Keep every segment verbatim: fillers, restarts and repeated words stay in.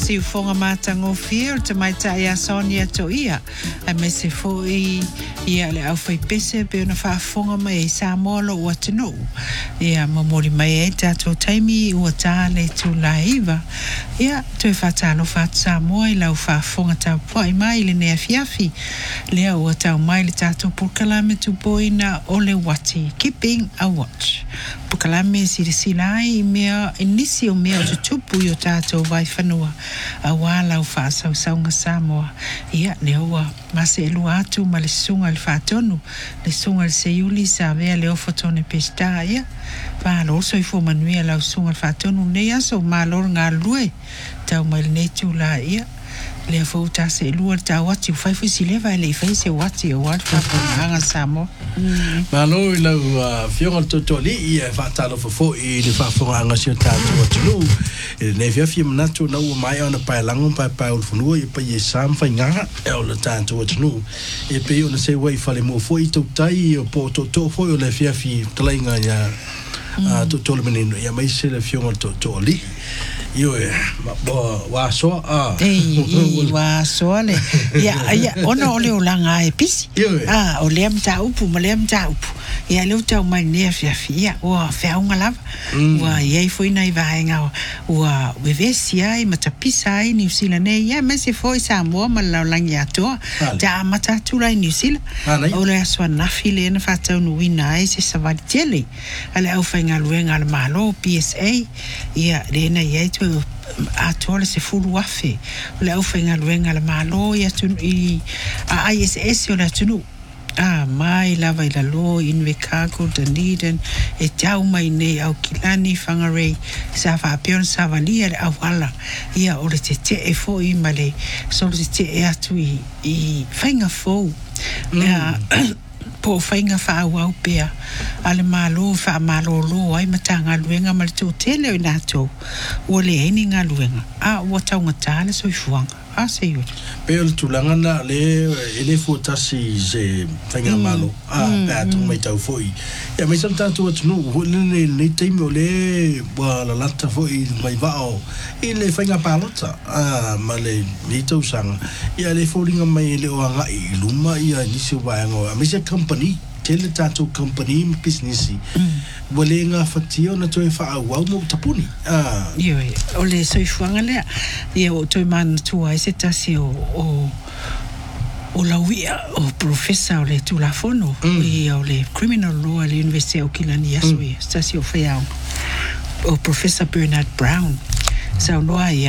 si ufonga matango fia te mai tai a Sonia to ia a me se foi ia le au fai pese pe ona fa fonga mai sa molo o tino ia mamori mai e tato taimi o tale tu laiva ia te fa talo fa sa moi la fa fonga ta poi mai le ne fiafi le o ta mai le tato por kalame tu poina o le wati keeping a watch por kalame si si lai mea inicio mea tu tupu yo tato vai fanua a wala o fa sa saunga samoa ia le o ma se lu atu ma le sunga le fatonu le sunga le seiuli sa vea le ofotone pesta ia va lo so i fo manuia la sunga le fatonu ne ya so ma lo nga lue tau mai le tu la ia le fo ta se lu ta wati fai fo si le vai le fai se wati o wat fa anga samo ma lo i la fiora totoli i fa ta lo fo i le fa fo anga si ta tu tu e ne via fi mnato na o mai ona pa lango pa pa o funu i pa ye sam fa nga e o le ta tu tu e pe ona se wai fa le mo fo i to tai o po to to fo o le fia fi tlainga ya a to to le menino ya mai se le fiora totoli yo bo wa so a ei wa so le ya ya ona ole o langa e pisi ah o le mta upu mo le mta upu ya le uta mai ne fia fia o fa unga lava wa ye foi nai vai nga wa we vesia i mata pisa i New Zealand ne ya me se foi sa mo ma la langa to ja mata tu la New Zealand o le so na file na fa tau no wina e se sa va tele ale au fa nga luenga al malo P S A ya le na ye a tole se fulu wafe le au fenga luenga la malo ya tu i a I S S yo la tunu a mai lava i la lo in Vekago Dunedin e tau mai nei au kilani whangare sa wha peon sa valia le au ala ia o le te te e fo i male so le te e atu i i whainga fo lea po whainga wha au au pea ale malo wha malo lo ai matanga luenga ma le tō tele o nato o le eni ngā luenga a ua taunga tāle so i fuanga a se iu pe o tulanga na le ele fo tasi se whainga malo a pea tu mai tau foi ia mai santa tu atu no le le teimi o le wa la lata foi mai vao i le whainga palota a ma le ni tau sanga ia le fo ringa mai le o anga i luma ia nisi o vaenga a mai se company tele tato company business wale nga fatio na toi fa au mo tapuni ah yo o le so fuanga le ia o toi man tu ai se tasi o o o la wia o professor le tu la fono i o le criminal law le University of Kilani yaso tasi o fea o professor Bernard Brown sa no ia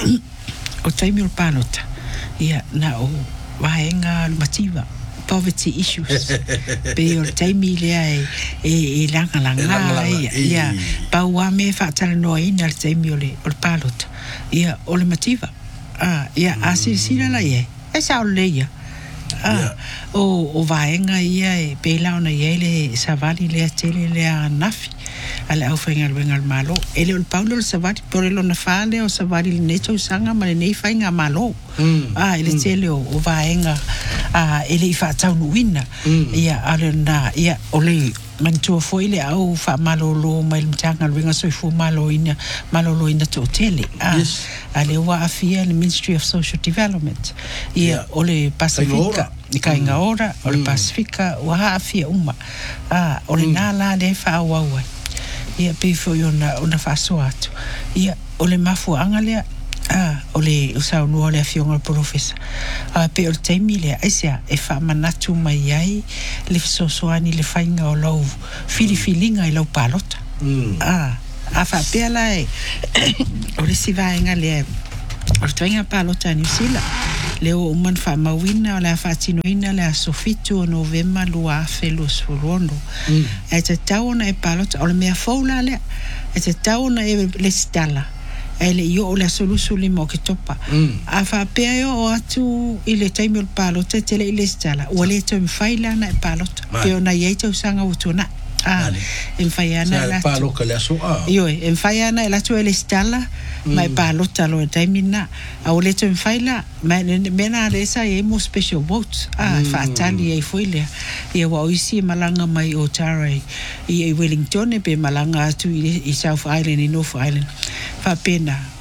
o taimi o palota ia na o vaenga mativa poverty issues pe o taimi lea e e langa langa ia pa ua me fa tala no ina le taimi o le o le palota ia o le mativa ah ia asi sila la ia e sa o le ia ah o o vaenga ia e pe la ona ia le savali le tele le nafi ala au fainga luenga malo ele o Paulo le savali por ele na fale o savali le neto sanga ma le nei fainga malo ah ele tele o vaenga ah ele fa tau wina ia ala na ia ole mantua foi le au fa malo lo mai mtanga luenga so fu malo ina malo lo ina to tele ah ale wa afia le Ministry of Social Development ia ole Pacifica ni kainga ora ole Pacifica wa afia uma ah ole nala le fa wa wa ia pe fo yona ona faso atu ia ole mafu angalia ah ole usau no ole afionga professor ah pe o taimi le aisia e fa manatu mai ai le sosoani le fainga o lo fili filinga i lo palota ah a fa pe la e ole si va ngale o twenga palota New Zealand le o man fa mawina la fa tinoina la sofito novemba lua felos rondo e te tauna e palota o le mea foula le e te tauna e le stala ele io la soluzione mo che topa a fa pe o atu ile taimi o palota te le le stala o le to faila na palota pe ona yeto sanga utuna ah en faiana la palo que la so ah yo en faiana la to le stala mai palota lo taimina a o le to faila ma mena le sa e mo special votes ah fatali e foile e wa isi malanga mai o tare e Wellington e pe malanga tu i South Island e North Island fa pena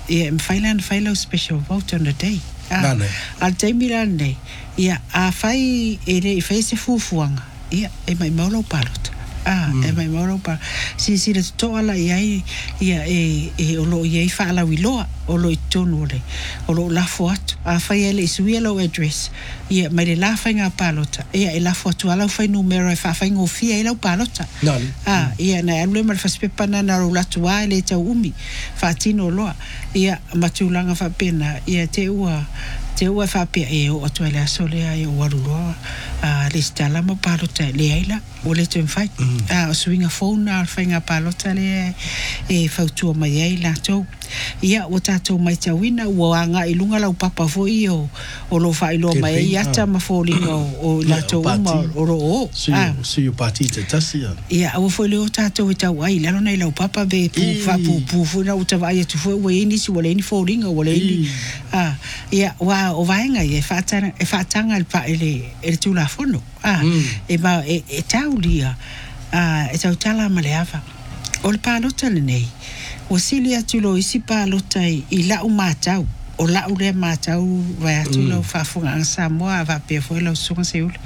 ia mfailan failo special vote on the day. Nā nei. Al taimi la nei. Ia a fai ele i fai se fufuanga. Ia e mai mauro palota. Ah, mm. e mai mauro pa. Si si le to ala ia ia e e o lo ia fa ala wiloa o lo tonu ole. O lo la foat. A fai ele sui lo address. Ia mai le la fa nga palota. Ia e la foto ala fai numero e fa fa ngo fia ila palota. Nani. Ah, ia na alwe mal fa spepana na ro la tua ele ta umi. Fa tino loa. Ia matulanga fa pena. Ia te ua te ua fa pe e o to ele sole ai o waruloa. Ah, le stala mo palota le aila o le te fai. Ah, swinga phone na fa nga palota le e fa tu mai ai la to. Ia o tatou mai tawina ua anga i lunga lau papa fo i o o lo fa ilo mai i ata ma fo linga o la to uma o ro o. Si you party te tasi ya. Ia o fo le o tatou i tau ai lalo nei lau papa be pu fa pu pu fo na uta vai tu fo we ini si wale ni fo linga wale ni. Ah, ia wa o vaenga e fa tanga e fa tanga il pa ele el tu la fono. Ah, e ba e tau lia. Ah, e tau tala maleava. O le pa lota le nei. O sili atu lo isi pa lota i la u matau. O la u le matau vai atu lo fafunga ang Samoa va pe foi lo sunga seul.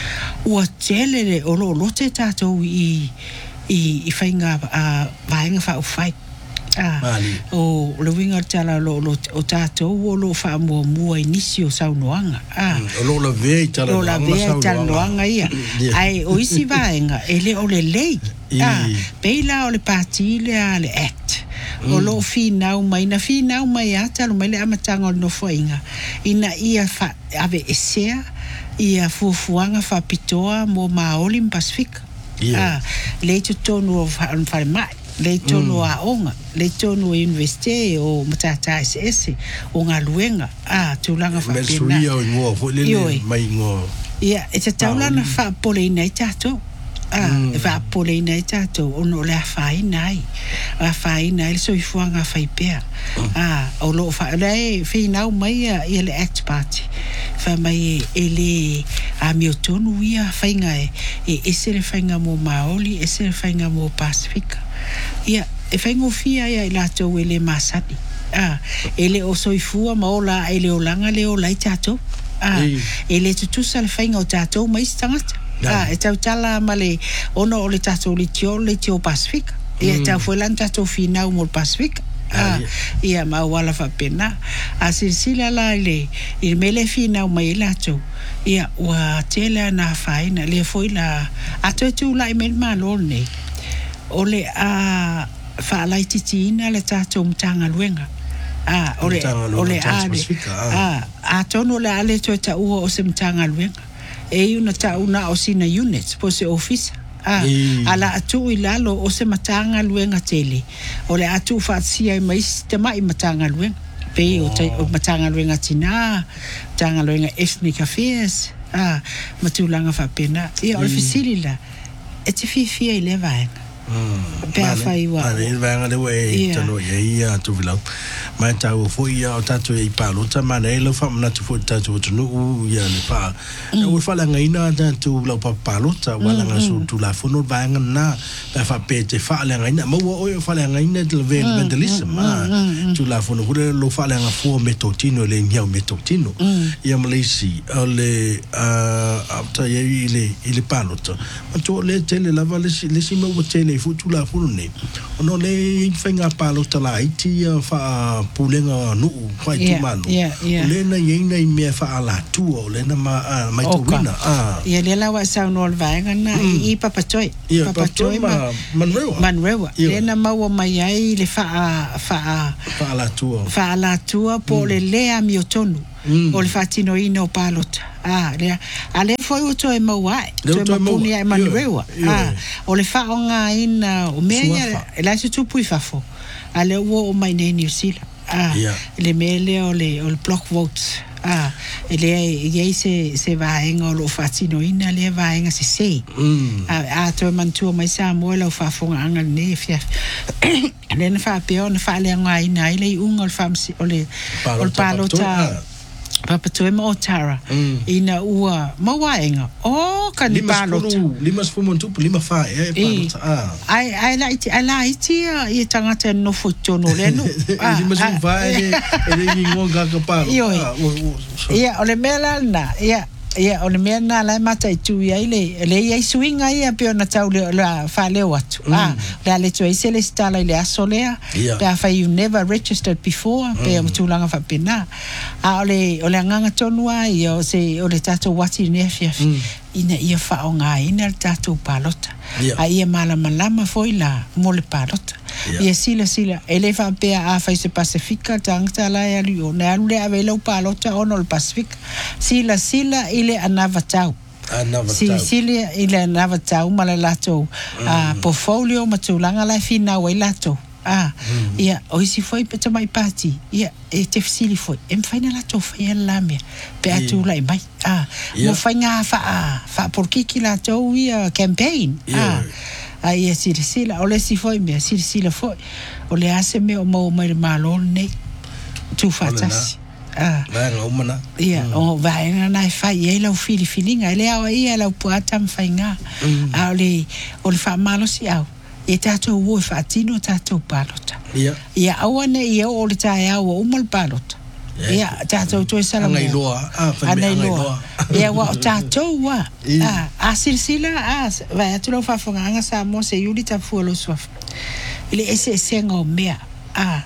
O tele le o lo lote tatou i i i fainga a vainga fa u fai. Ah, o lo winga tala lo lo o tatou o lo fa mo mo inicio saunoanga. Ah, o lo la ve tala lo la ve saunoanga ia. Ai o isi vainga ele o le lei. Ah, peila o le partile ale act. O lo fina o mai na fina o mai ata lo mai le amatanga o no foinga. Ina ia fa ave esea ia fufuanga fa pitoa mo maoli Pacific. Ah, le tonu o fa mai. Le tonu a onga, le tonu investe o matata S S o nga luenga. Ah, tulanga fa pena. Mesuria o ngo fo le mai ngo. Ia, e te taulana fa pole nei tato. Ah, e fa pole nei tato o no le fai nai. A fai nai so i fuanga fai pea. Ah, o lo fa le fi nau mai ia le act party. Fa mai ele a mio tonu ia fainga e e se le fainga mo maoli, e se le fainga mo Pacifica. Ia, e faingo fia ia i lato ele masani. Ah, ele o soifua maola ele o langa le o lai tato. Ah, ele tutusa le fainga o tato mai stangata. Ah, e tau tala male ono o le tato le tio le tio Pacifica. Ia tau foi lan tato fina o mo Pacifica. Ah, ia ma wala fa pena. A silsila la le il mele fina o mai lato. Ia wa tela na faina le foi la ato tu la mel malone. Ole a fa lai titina le tato mtanga luenga. Ah, ole ole a ah, a tono le ale to ta u o se mtanga luenga. E una ta una o sina units po se office. Ah, ala atu ilalo o se matanga luenga tele. Ole atu fa sia mai te mai matanga luenga. Pe o te matanga luenga tina, matanga luenga ethnic affairs. Ah, matulanga fa pena. Ia o fisilila. E te fifia ile vaenga. Pea fai wa. Ani vanga de we tano ia tu vila. Mai tau fo ia o tatu i palo ta mana elo fa na tu fo tatu tu no ia le pa. O fa la ngaina tatu la pa palo ta wala nga su tu la fo no vanga na pa fa pe te fa la ngaina mo o fa la ngaina de ve vandalism ma tu la fo no lo fa la nga fo metotino le nya metotino. Ia malesi ole a ta ye ile ile palo ta. Ma tu le tele la vale le sima o tele futu la fune ono le fenga palo tala iti fa pulenga nu fa tu malo le na yena i me fa ala tu le na ma mai tu wina ah ia le la wa sa no vaenga na i papa toy papa toy ma manrewa manrewa le na ma wa mai ai le fa fa fa ala tu fa ala tu po le le a miotonu o le fatino ino palota. Ah, le ale foi o toe mauai. Toe mapuni ai manrewa. Ah, o le fa onga ina o mea la se tu pui fafo. Ale wo o mai nei New Zealand. Ah, le mele o le o le block votes. Ah, ele e se se vaenga o lo fatino ina le vaenga se se. Ah, a to mantua mai sa mo lo fa fonga anga ne fia. Le na fa pe on fa le nga ina ile unga o fam o le o palota. Papa Toe mo Tara. Ina ua mawaenga. Oh, ka ni palota. Lima sepuluh tupu lima fai eh palota. Ah. Ai ai la iti ai la iti i tangata no futono le no. Lima sepuluh fai e le ngonga ka palo. Ia ole mela na. Ia ia ole mea na la mata i tu ia ile le ia swinga ia pe ona tau le la fa le watu ah la le tu ise le stala ile asolea pe fa you never registered before pe o tu langa fa pena a ole ole nganga tonua ia o se ole tato wati ne fia ina ia fa o nga ina tato palota a ia mala malama foi la mole palota ia sila sila ele fa pe a fa se pacifica tangta la ia lu na lu le avelo palota ono le pacifica sila sila ile anava tau anava si tau sila ile anava tau mala lato a portfolio matulanga la fina wa lato ah ia oisi foi pe mai party ia e te fisili foi em faina lato foi la me pe atu la mai ah mo faina fa fa por que lato ia campaign ah ai e sila sila ole si foi me sila sila foi ole ase me o mo mai malo ne tu fatas ah vai o mana ia o vai na fa ia la fili filinga ele a ia la puata mfainga ole ole fa malo si au e tato wo fa tino tato palota ia ia awane ia ole ta ia o mal palota ia tato to sala ngai loa ah fa me ngai loa ia wa tato wa ah a silsila ah vai tu lo fa fonga sa mo se yuli ta fulo sof ile ese sengo mea ah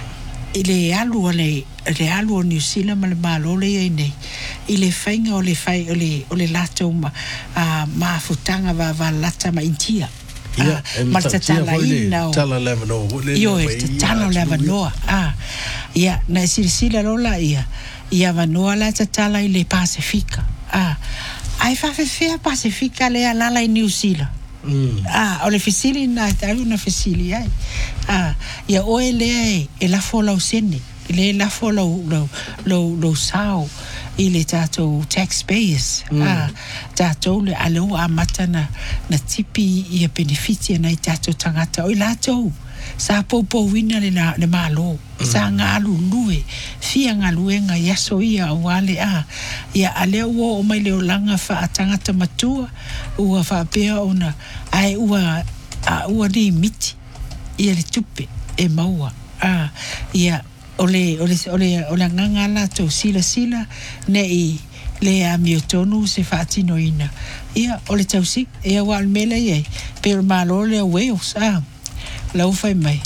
ile alu ole le alu New Zealand mal malo le nei ile fainga ole fai ole ole lato ma ah ma futanga va va lata ma intia ia ma tala ina tala levano io tala levano ah ia na silsila lola ia ia va no la tala ile Pacifica ah ai fa fe fe Pacifica le ala la New Zealand ah ole fisili na taru na fisili ai ah ia o ele e la fola usene le la fola lo lo lo sao ile tato taxpayers ah tato le alo amata na na tipi ia beneficia na tato tangata o lato sa popo wina le na le malo sa ngalu lue fia ngaluenga yaso ia wale a ia ale wo o mai le langa fa tangata matua ua fa pea ona ai ua a ua ni miti ia le tupe e maua a ia ole ole ole ole nganga la to sila sila ne i le a miotonu se fatino ina ia ole tausi ia wal mele ye per malo le Wales a la ufai mai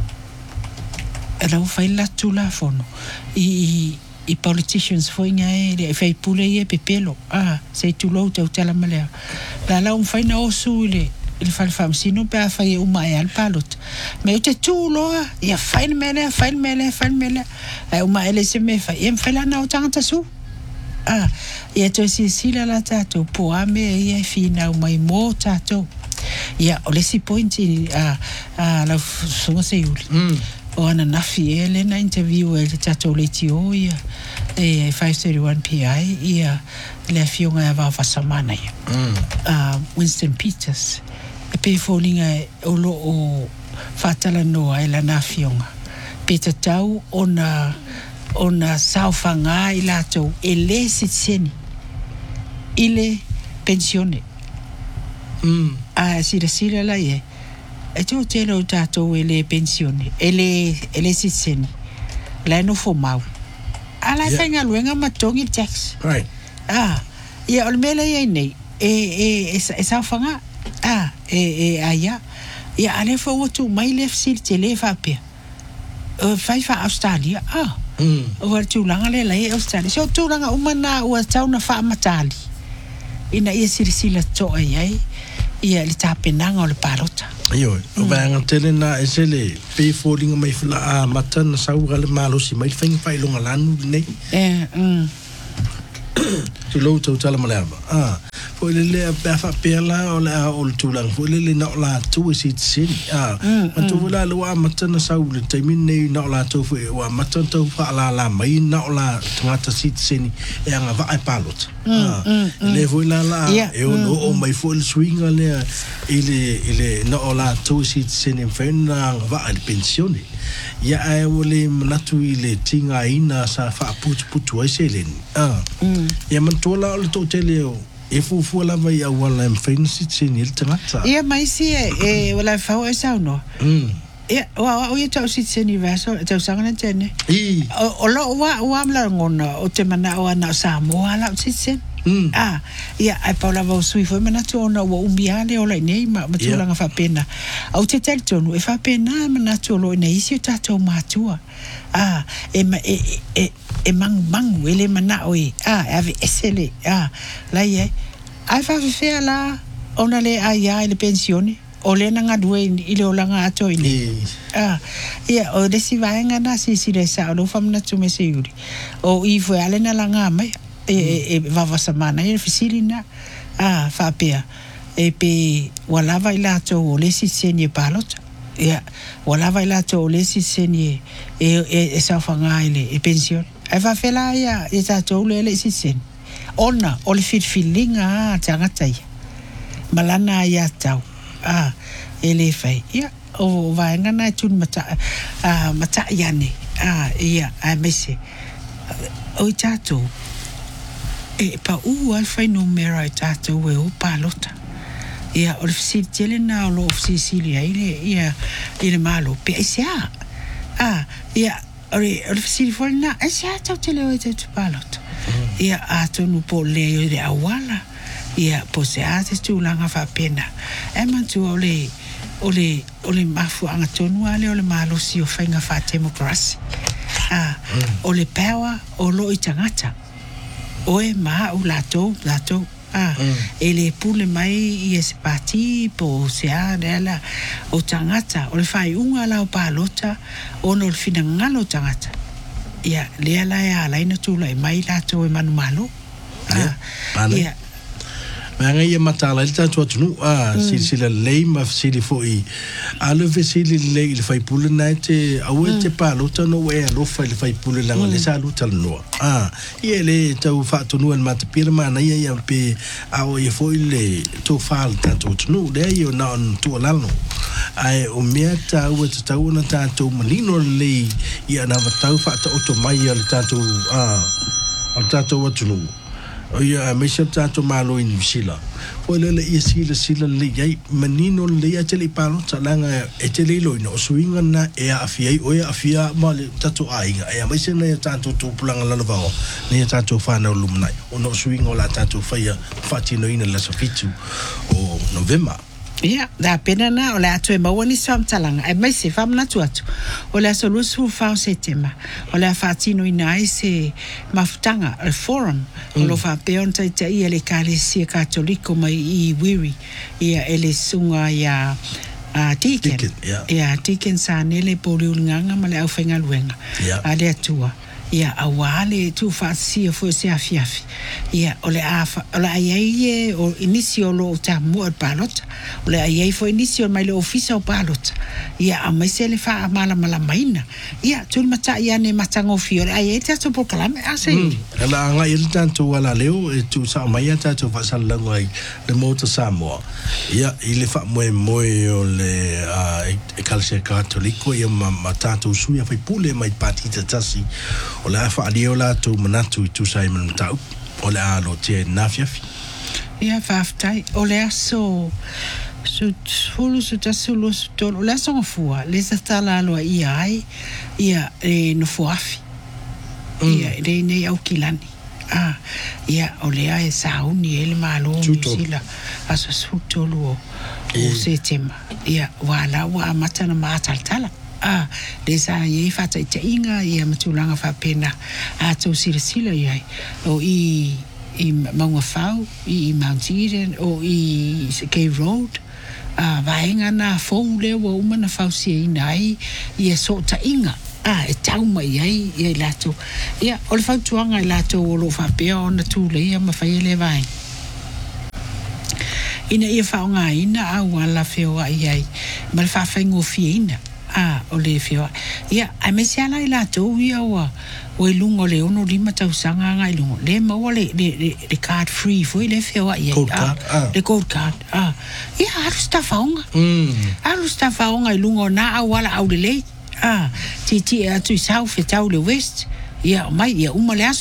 la ufai la tula fono i i politicians foi ngai le fai pule ye pepelo ah se tulo te utala male la la ufai na osu le il fa fam sino pe fa ye uma e al palot me te tulo ya fai mele fai mele fai mele e uma ele se me fa em fa la na utanga su ah ye to si sila la tato po ame ye fina mai mo tato ya ole si pointi a a la so se yuli o ana nafi ele na interview ele tato le tio ya e five thirty-one P I ia le fionga va fa samana ya ah Winston Peters e pe folinga o lo o fatala no ai la nafionga Peter Tau ona ona saufanga ila to ele sitseni ile pensione mm a sira sira la ye e tu te lo tato ele pensione ele ele sitseni la no fomau ala yeah. Fenga luenga matongi tax right ah ia olmela ye nei e e e saufanga ah e e aya ia ale fo tu mai lef sil telefa pe o fai fa Australia ah mm o tu langa le la Australia so tu langa umana o tau na fa matali ina ia sirisila to ai ia le tapenanga o le parota io o vanga telena esele pe falling mai fla a matana saura le malo si mai fing fai longa lanu nei eh mm tu lo tu tala malava ah fo le le pa fa pela o la o tu lang fo le le na la tu si sin ah ma tu la lo wa matana sa u le taimi nei na la tu fo wa matana tu fa la la mai na la tata si sin e nga va ai palot ah le fo la la e o no o mai fo le swing le ile ile na la tu si sin en fena va al pensione ya ai wole manatu ile tinga ina sa fa putu putu ai selen ah ya mantola le to tele e fu fu la vai a wala en fen sit sin il tangata ia mai si e wala fa o sa no mm ia wa o ia tau sit sin i vaso tau sanga tene i o lo wa wa mla ngona o te mana o na sa mo ala sit sin Mm. Ah, ia ai paula va sui foi mana tu ona o umbiale o la nei ma ma tu la fa pena. Au te tel tonu e fa pena mana tu lo nei si ta tu matua. Ah, e ma e e e mang mang wele mana oi. Ah, ave esele. Ah, la ye. Ai fa fe la ona le ai ai le pensione. O le nga due i le olanga ato ini. Ah, ia o de si va nga na si si le sa o fa mana tu me se yuri. O i foi ale na la nga mai. e e va va semana e facilina ah fa pia e pe wala vai la to le si senye palot ya wala vai la to le si senye e e sa fanga ile e pension e va fela ya e ta to le le si sen ona o le fit feeling ah tanga tai malana ya tau ah ele fai ya o va ngana tun mata ah mata yani ah ya a mese o tato e pa u al fai numero ai tato we o palota ia o si tele na lo si Sicilia ile ia ile malo pe sia ah ia o o si for na sia tau tele o te palota ia a to no po le de awala ia po se a te tu langa fa pena e man tu ole ole ole mafu anga tonu ale ole malo si o fai nga fa democracy ah ole power o lo itangata oe ma u lato lato ah mm. ele pule mai i ese parti po se a dela o tangata o le fai unga la o palota o no le fina ngalo tangata ia le ala ya la ina tu la mai lato e manu malo ah ia ma nga ia mata la ta tu tu ah si si la lei ma si li foi a le si li lei le fai pule na te a o te palota no e lo fai le fai pule la le sa lu tal no ah ia le tau fa tu no el mata pirma na ia ia pe a o ia foi le to fa ta tu tu le io na tu la no ai o mea ta o te tau na ta tu manino le ia na tau fa ta o to mai le ta tu ah o ta tu o tu no o ia me se ta to malo in sila o le le sila sila le ai manino le ia te le palo talanga e te le lo no swinga na e afia o ia afia ma le ta to ainga e me se na ta to to pulanga la va ne ta to fa na lumna o no swinga la ta to fa ia fatino ina la sofitu o november. Ia, da pena na o le atu e mawani sam talanga. E mai se fam na tu atu. O le aso lusu fao se tema. O le afatino ina ai se mafutanga, el forum. Mm. O lo fa peon tai tai ele kare sia katoliko mai i wiri. Ia ele sunga ia a tiken. Yeah. Ia tiken sa nele pori ulinganga ma le au whainga luenga. Yeah. A le atua. Ia awale tu fa sia fo se afiafi. Ia ole afa ole ai o inicio lo ta mo palot. Ole ai fo inicio mai lo ofisa o palot. Ia a mai se le fa mala mala maina. Ia tu mata ia ne matango fi ole ai ta so por kalame a se. Ela nga il tanto wala leo e tu sa mai ta tu fa sala ngai le moto Samoa. Ia ile fa mo mo ole a e kalse katoliko ia mata tu su ia fa pule mai patita tasi. O la fa dio la tu manatu tu sai man tau o la lo te nafiafi ia fa ftai o le aso su fulu su tasulu su tolo la so fua le sta la lo ia ai ia e no fuafi ia le nei au kilani ah ia o le ai sa uni ele malo sila aso su tolo o se tema ia wala wa matana mataltala ah desa ye fata te inga ye matulanga fa pena a to sila sila ye o i i mangwa fau i Mount Eden o i K Road a vaenga na fole wo mana fau si nai ye so ta inga a e tau mai ai ye lato ia o le fau tuanga i lato o lo fa pe ona tu le ia ma fa le vai ina ia whaonga ina au ala whioa i ai. Ma le whawhaingo fia ina. Ah, o le whioa. Ia, ai me se ala i la tau ia wa. O i lungo le ono lima tau sanga nga i lungo. Le maua le, le, le, le card free foi le whioa i ai. Gold card, ah. Le gold card, ah. Ia, aru sta whaonga. Mm. Aru sta whaonga i lungo na au ala au le lei. Ah, ti ti e atu i sau fe tau le west. Ia, mai, ia, uma le aso.